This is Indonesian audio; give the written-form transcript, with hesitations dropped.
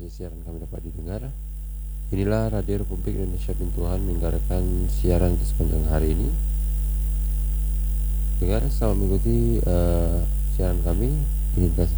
informasi siaran kami dapat didengar. Inilah Radio Republik Indonesia Bintuhan mendengarkan siaran di sepanjang hari ini. Dengar, selamat mengikuti siaran kami. Ini